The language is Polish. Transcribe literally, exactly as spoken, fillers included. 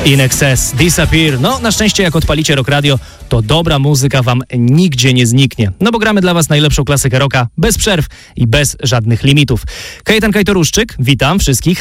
In Excess, Disappear. No, na szczęście jak odpalicie Rock Radio, to dobra muzyka wam nigdzie nie zniknie. No bo gramy dla was najlepszą klasykę rocka bez przerw i bez żadnych limitów. Kajetan Kajtoruszczyk, witam wszystkich.